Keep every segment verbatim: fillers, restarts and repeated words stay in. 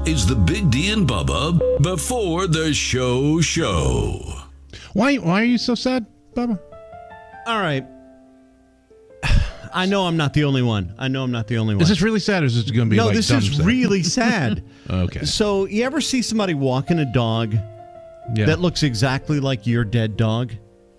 is the Big D and Bubba before the show show. Why, why are you so sad, Bubba? All right. I know I'm not the only one. I know I'm not the only one. Is this really sad or is this going to be no, like this dumb is sad? really sad. Okay. So you ever see somebody walking a dog Yeah. that looks exactly like your dead dog?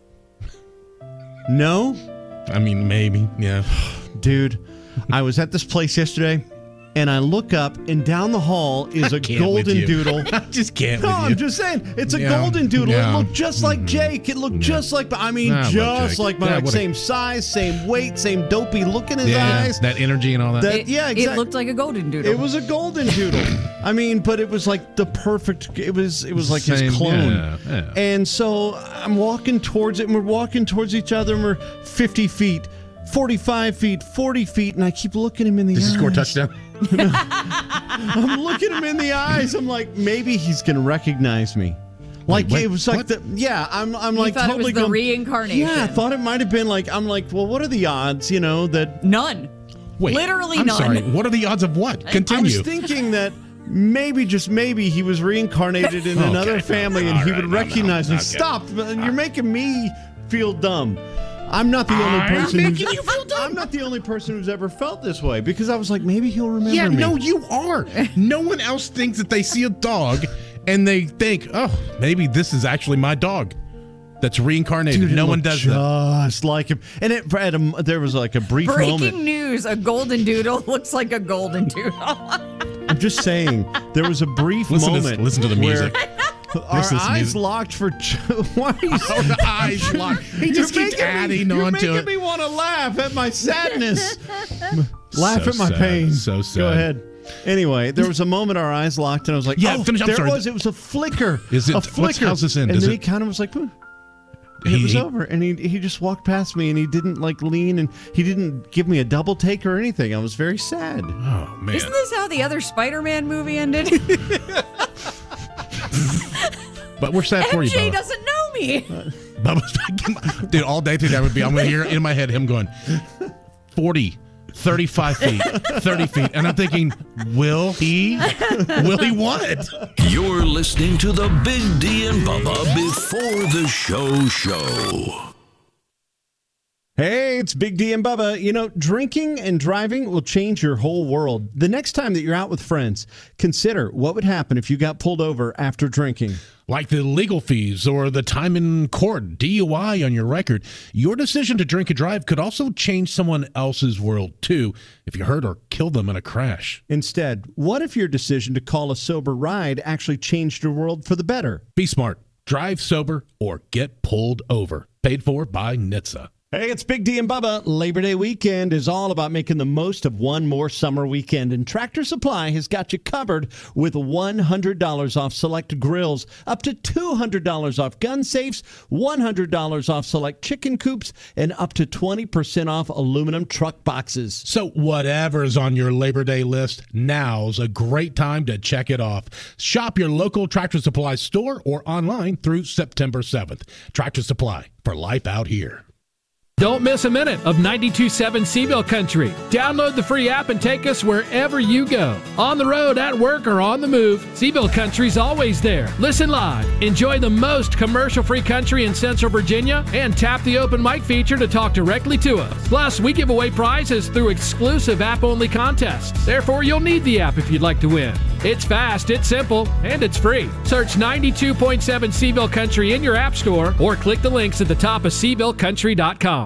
No? I mean, maybe. Yeah. Dude, I was at this place yesterday, and I look up, and down the hall is I a can't with golden you. doodle. I just can't No, with you. I'm just saying, it's a Yeah. golden doodle. Yeah. It looked just like Jake. It looked just like, I mean, Nah, what just Jake? like my Yeah, like, what a- same size, same weight, same dopey look in his yeah, eyes. that energy and all that. That- It, yeah, it exactly. looked like a golden doodle. It was a golden doodle. I mean, but it was like the perfect. It was. It was like Same, his clone. yeah, yeah. And so I'm walking towards it, and we're walking towards each other, and we're fifty feet, forty-five feet, forty feet, and I keep looking him in the Does eyes. he score a touchdown? I'm looking him in the eyes. I'm like, maybe he's gonna recognize me. Like wait, it was like what? the yeah. I'm I'm You like thought totally it was the going- reincarnation. Yeah, I thought it might have been like I'm like, well, what are the odds? You know that None. Wait. Literally I'm none. sorry. What are the odds of what? I Continue. was thinking that maybe, just maybe, he was reincarnated in Okay, another no, family no, and all he right, would no, no, recognize me. okay. Stop! You're making me feel dumb. I'm not the only I'm person. making who's, you feel dumb. I'm not the only person who's ever felt this way because I was like, maybe he'll remember yeah, me. no, you are. No one else thinks that they see a dog and they think, oh, maybe this is actually my dog that's reincarnated. Dude, it no one looked does that. just like him. And it, at a, there was like a brief Breaking moment. news: a golden doodle looks like a golden doodle. I'm just saying, there was a brief Listen to, moment. listen to the where music. Our Listen to the eyes music. locked for. Why are you Our eyes locked. He just You're keeps making me- adding you're on making to it. me want to laugh at my sadness. Laugh So at my sad, pain. so sad. Go ahead. Anyway, there was a moment our eyes locked, and I was like, Yeah, "Oh, finish- I'm there sorry. it was. It was a flicker. Is it- a what's- flicker? how's this end? And Is then it- he kind of was like, "Hmm." And He- it was he- over, and he he just walked past me, and he didn't like lean, and he didn't give me a double take or anything. I was very sad. Oh, man. Isn't this how the other Spider-Man movie ended? But we're sad for you, M J Bubba. doesn't know me. Bubba's Dude, all day today I would be, I'm going to hear in my head him going forty, thirty-five feet, thirty feet. And I'm thinking, will he? Will he what? You're listening to the Big D and Bubba before the show show. Hey, it's Big D and Bubba. You know, drinking and driving will change your whole world. The next time that you're out with friends, consider what would happen if you got pulled over after drinking. Like the legal fees or the time in court, D U I on your record. Your decision to drink and drive could also change someone else's world, too, if you hurt or kill them in a crash. Instead, what if your decision to call a sober ride actually changed your world for the better? Be smart. Drive sober or get pulled over. Paid for by N H T S A. Hey, it's Big D and Bubba. Labor Day weekend is all about making the most of one more summer weekend, and Tractor Supply has got you covered with one hundred dollars off select grills, up to two hundred dollars off gun safes, one hundred dollars off select chicken coops, and up to twenty percent off aluminum truck boxes. So whatever's on your Labor Day list, now's a great time to check it off. Shop your local Tractor Supply store or online through September seventh. Tractor Supply, for life out here. Don't miss a minute of ninety-two point seven Seaville Country. Download the free app and take us wherever you go. On the road, at work, or on the move, Seaville Country's always there. Listen live. Enjoy the most commercial-free country in Central Virginia and tap the open mic feature to talk directly to us. Plus, we give away prizes through exclusive app-only contests. Therefore, you'll need the app if you'd like to win. It's fast, it's simple, and it's free. Search ninety-two point seven Seaville Country in your app store or click the links at the top of Seaville Country dot com.